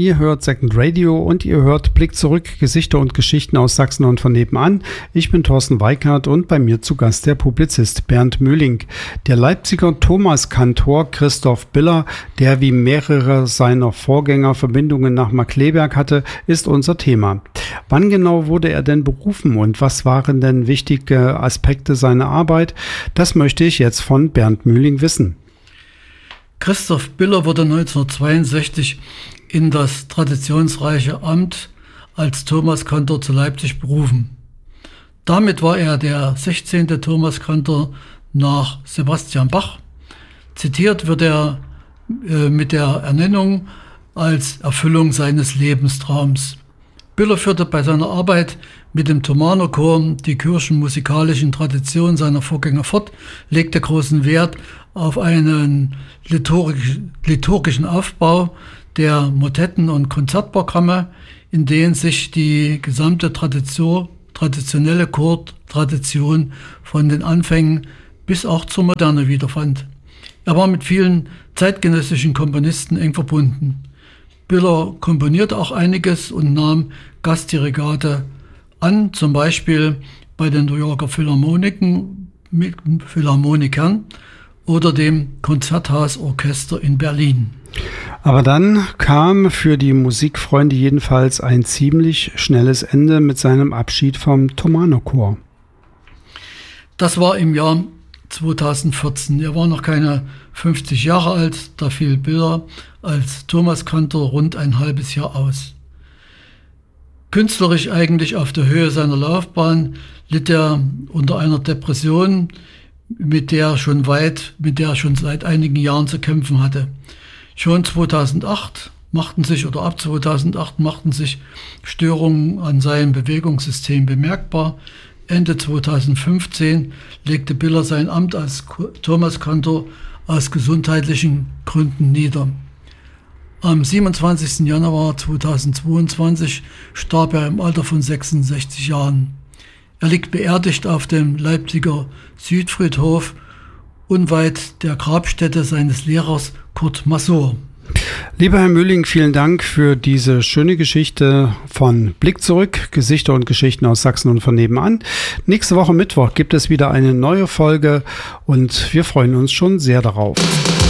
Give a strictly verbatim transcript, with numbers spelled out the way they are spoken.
Ihr hört Second Radio und ihr hört Blick zurück, Gesichter und Geschichten aus Sachsen und von nebenan. Ich bin Thorsten Weikart und bei mir zu Gast der Publizist Bernd Mühling. Der Leipziger Thomaskantor Christoph Biller, der wie mehrere seiner Vorgänger Verbindungen nach Markkleeberg hatte, ist unser Thema. Wann genau wurde er denn berufen und was waren denn wichtige Aspekte seiner Arbeit? Das möchte ich jetzt von Bernd Mühling wissen. Christoph Biller wurde neunzehnhundertzweiundsechzig in das traditionsreiche Amt als Thomaskantor zu Leipzig berufen. Damit war er der sechzehnte Thomaskantor nach Sebastian Bach. Zitiert wird er äh, mit der Ernennung als Erfüllung seines Lebenstraums. Biller führte bei seiner Arbeit mit dem Thomanerchor die kirchenmusikalischen Traditionen seiner Vorgänger fort, legte großen Wert auf einen liturgisch, liturgischen Aufbau der Motetten und Konzertprogramme, in denen sich die gesamte Tradition, traditionelle Chortradition von den Anfängen bis auch zur Moderne wiederfand. Er war mit vielen zeitgenössischen Komponisten eng verbunden. Biller komponierte auch einiges und nahm Gastdirigate an, zum Beispiel bei den New Yorker Philharmoniken, Philharmonikern oder dem Konzerthausorchester in Berlin. Aber dann kam für die Musikfreunde jedenfalls ein ziemlich schnelles Ende mit seinem Abschied vom Thomanerchor. Das war im Jahr zweitausendvierzehn. Er war noch keine fünfzig Jahre alt, da fiel Biller als Thomaskantor rund ein halbes Jahr aus. Künstlerisch eigentlich auf der Höhe seiner Laufbahn litt er unter einer Depression, mit der er schon weit, mit der er schon seit einigen Jahren zu kämpfen hatte. Schon zweitausendacht machten sich oder ab zweitausendacht machten sich Störungen an seinem Bewegungssystem bemerkbar. Ende zweitausendfünfzehn legte Biller sein Amt als Thomaskantor aus gesundheitlichen Gründen nieder. Am siebenundzwanzigsten Januar zweitausendzweiundzwanzig starb er im Alter von sechsundsechzig Jahren. Er liegt beerdigt auf dem Leipziger Südfriedhof, unweit der Grabstätte seines Lehrers Kurt Masur. Lieber Herr Mühling, vielen Dank für diese schöne Geschichte von Blick zurück, Gesichter und Geschichten aus Sachsen und von nebenan. Nächste Woche Mittwoch gibt es wieder eine neue Folge und wir freuen uns schon sehr darauf.